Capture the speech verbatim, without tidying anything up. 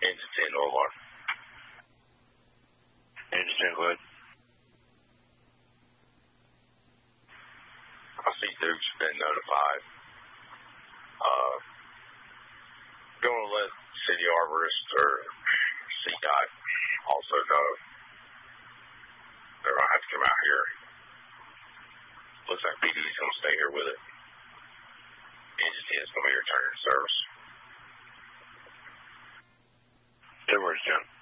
Engine ten, no alarm. Engine ten, go ahead. I see Duke's been notified. Uh, going to let City Arborist or C DOT also know they're going to have to come out here. Looks like P D's going to stay here with it. Engine ten is going to be returning to service. Ten words, John.